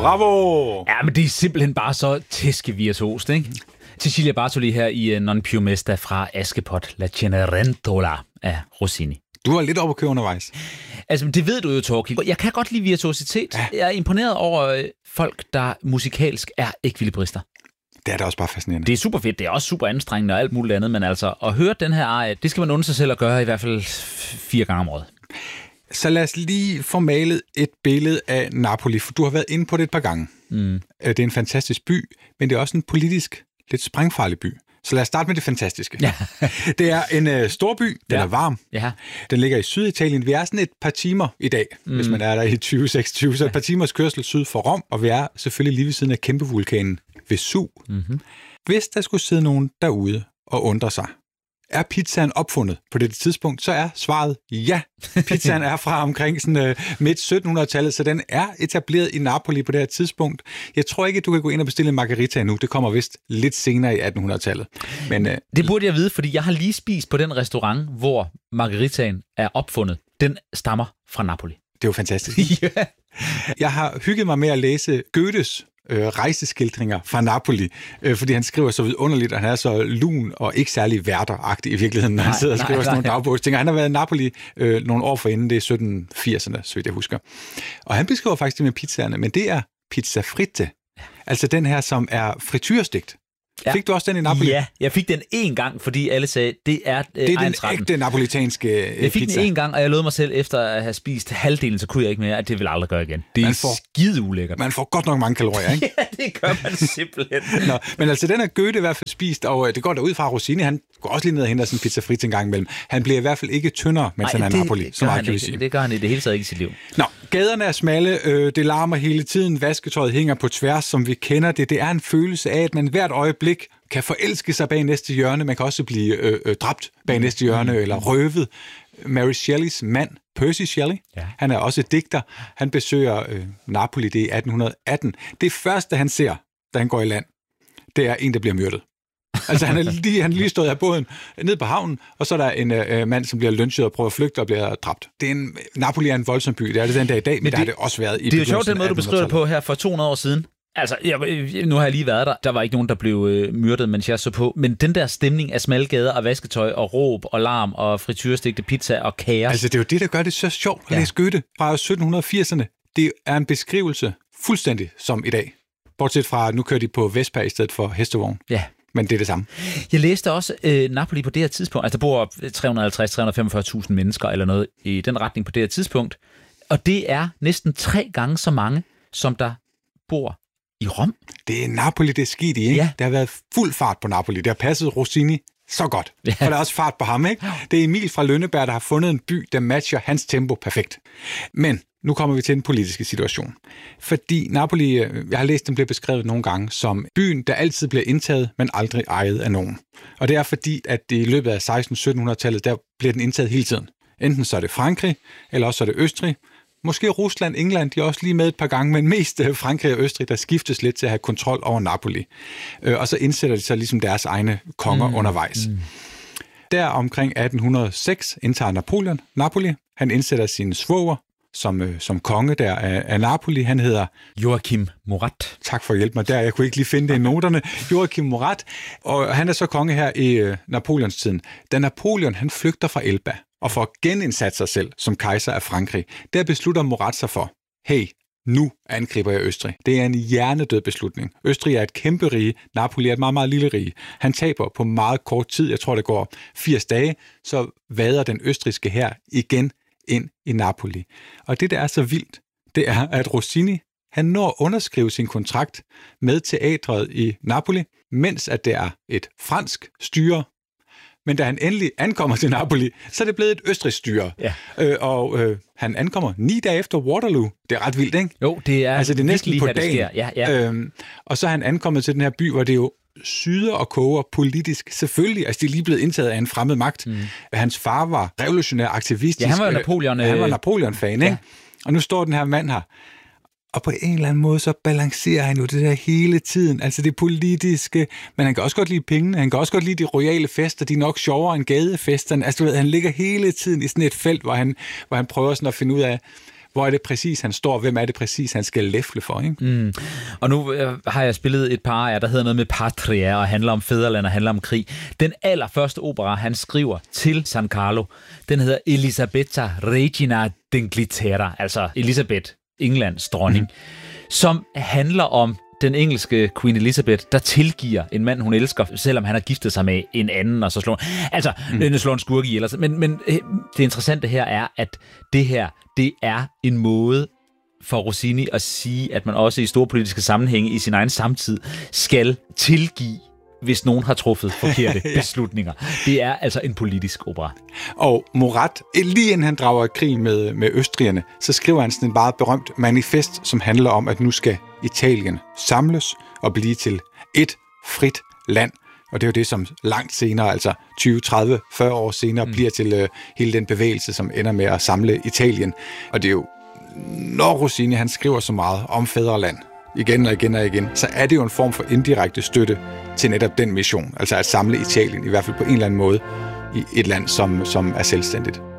Bravo! Ja, men det er simpelthen bare så tæskevirtuost, ikke? Cecilia Bartoli her i Non più mesta fra Askepot, La Cenerentola af Rossini. Du var lidt oppe at køre undervejs. Altså, det ved du jo, Torkild. Jeg kan godt lide virtuositet. Ja. Jeg er imponeret over folk, der musikalsk er ekvilibrister. Det er da også bare fascinerende. Det er super fedt. Det er også super anstrengende og alt muligt andet, men altså, at høre den her arie, det skal man undre sig selv at gøre i hvert fald 4 gange om året. Så lad os lige få malet et billede af Napoli, for du har været inde på det et par gange. Det er en fantastisk by, men det er også en politisk lidt sprængfarlig by. Så lad os starte med det fantastiske. Ja. Det er en stor by, den er varm. Ja. Den ligger i Syditalien. Vi er sådan et par timer i dag, hvis man er der i 2026. Så et par timers kørsel syd for Rom, og vi er selvfølgelig lige ved siden af kæmpe vulkanen Vesuv. Hvis der skulle sidde nogen derude og undre sig, er pizzaen opfundet på det tidspunkt, så er svaret ja. Pizzaen er fra omkring sådan, midt 1700-tallet, så den er etableret i Napoli på det her tidspunkt. Jeg tror ikke, at du kan gå ind og bestille en margarita endnu. Det kommer vist lidt senere i 1800-tallet. Men, det burde jeg vide, fordi jeg har lige spist på den restaurant, hvor margaritaen er opfundet. Den stammer fra Napoli. Det er jo fantastisk. Ja. Jeg har hygget mig med at læse Goethes rejseskildringer fra Napoli, fordi han skriver så vidunderligt, og han er så lun og ikke særlig værteragtig i virkeligheden, når han sidder og skriver sådan nogle dagbogsting. Han har været i Napoli nogle år forinden, det er 1780'erne, så vidt jeg husker. Og han beskriver faktisk det med pizzaerne, men det er pizza fritte. Altså den her, som er frityrestegt. Ja. Fik du også den i Napoli? Ja, jeg fik den én gang, fordi alle sagde, det er det er den ægte napolitanske pizza. Jeg fik den én gang, og jeg lovede mig selv, efter at have spist halvdelen, så kunne jeg ikke mere, at det vil aldrig gøre igen. Det er skide ulækkert. Man får godt nok mange kalorier, ikke? Ja, det gør man simpelthen. Nå, men altså, den er Goethe i hvert fald spist, og det går derud fra Rossini. Han går også lige ned og henter sådan en pizza frit en gang imellem. Han bliver i hvert fald ikke tyndere, mens han er i Napoli. Det gør han i det hele taget ikke i sit liv. Nå, gaderne er smalle, det larmer hele tiden, vasketøjet hænger på tværs, som vi kender det. Det er en følelse af, at man hvert øjeblik kan forelske sig bag næste hjørne. Man kan også blive dræbt bag næste hjørne, eller røvet. Mary Shelleys mand, Percy Shelley, han er også digter. Han besøger Napoli, det er 1818. Det første, han ser, da han går i land, det er en, der bliver myrdet. Altså, han er lige stået af båden ned på havnen, og så er der en mand, som bliver lynchet og prøver at flygte og bliver dræbt. Napoli er en voldsom by, det er det den dag i dag, men der har det også været i begyndelsen. Det er jo sjovt, den måde, du beskriver det på her for 200 år siden. Altså, nu har jeg lige været der. Der var ikke nogen, der blev myrdet, mens jeg så på. Men den der stemning af smalle gader og vasketøj og råb og larm og frityrestegte pizza og kaos. Altså, det er jo det, der gør det så sjovt at læse Goethe fra 1780'erne. Det er en beskrivelse fuldstændig som i dag. Bortset fra, at nu kører de på Vespa i stedet for hestevogn. Ja. Men det er det samme. Jeg læste også Napoli på det her tidspunkt. Altså, der bor 350-345.000 mennesker eller noget i den retning på det her tidspunkt. Og det er næsten 3 gange så mange, som der bor i Rom. Det er Napoli, det er sket i, ikke? Ja. Der har været fuld fart på Napoli. Det har passet Rossini så godt. Ja. For der er også fart på ham, ikke? Det er Emil fra Lønneberg, der har fundet en by, der matcher hans tempo perfekt. Men nu kommer vi til den politiske situation. Fordi Napoli, jeg har læst, den bliver beskrevet nogle gange som byen, der altid bliver indtaget, men aldrig ejet af nogen. Og det er fordi, at i løbet af 1600-1700-tallet, der bliver den indtaget hele tiden. Enten så er det Frankrig, eller også så er det Østrig. Måske Rusland, England, de er også lige med et par gange, men mest Frankrig og Østrig, der skiftes lidt til at have kontrol over Napoli. Og så indsætter de så ligesom deres egne konger undervejs. Der omkring 1806 indtager Napoleon Napoli. Han indsætter sin svoger som konge der af Napoli. Han hedder Joachim Murat. Tak for at hjælpe mig der. Jeg kunne ikke lige finde det i noterne. Joachim Murat. Og han er så konge her i Napoleons tiden. Da Napoleon han flygter fra Elba og for at genindsætte sig selv som kejser af Frankrig, der beslutter Murat sig for, hey, nu angriber jeg Østrig. Det er en hjernedød beslutning. Østrig er et kæmpe rige, Napoli er et meget, meget lille rige. Han taber på meget kort tid, jeg tror det går 80 dage, så vader den østrigske hær igen ind i Napoli. Og det, der er så vildt, det er, at Rossini, han når at underskrive sin kontrakt med teatret i Napoli, mens at det er et fransk styre. Men da han endelig ankommer til Napoli, så er det blevet et østrigsk styre. Ja. Han ankommer 9 dage efter Waterloo. Det er ret vildt, ikke? Jo, det er, altså, det er næsten på her, dagen. Ja. Og så er han ankommet til den her by, hvor det jo syder og koger politisk. Selvfølgelig, altså de er lige blevet indtaget af en fremmed magt. Hans far var revolutionær aktivistisk. Ja, han var Napoleon. Han var Napoleon-fan, ikke? Og nu står den her mand her. Og på en eller anden måde, så balancerer han jo det der hele tiden. Altså det politiske, men han kan også godt lide pengene. Han kan også godt lide de royale fester. De er nok sjovere end gadefesterne. Altså du ved, han ligger hele tiden i sådan et felt, hvor han prøver sådan at finde ud af, hvor er det præcis, han står, hvem er det præcis, han skal læfle for, ikke? Og nu har jeg spillet et par af der hedder noget med Patria, og handler om fædreland og handler om krig. Den allerførste opera, han skriver til San Carlo, den hedder Elisabetta Regina d'Inghilterra, altså Elisabeth, Englands dronning, som handler om den engelske Queen Elizabeth, der tilgiver en mand, hun elsker, selvom han har giftet sig med en anden, og så slår en skurk ihjel. Men det interessante her er, at det her, det er en måde for Rossini at sige, at man også i store politiske sammenhænge i sin egen samtid skal tilgive, hvis nogen har truffet forkerte beslutninger. Det er altså en politisk opera. Og Murat, lige inden han drager i krig med østrigerne, så skriver han sådan en meget berømt manifest, som handler om, at nu skal Italien samles og blive til et frit land. Og det er jo det, som langt senere, altså 20, 30, 40 år senere, bliver til hele den bevægelse, som ender med at samle Italien. Og det er jo, når Rossini han skriver så meget om fædreland, igen og igen og igen, så er det jo en form for indirekte støtte til netop den mission, altså at samle Italien, i hvert fald på en eller anden måde, i et land, som er selvstændigt.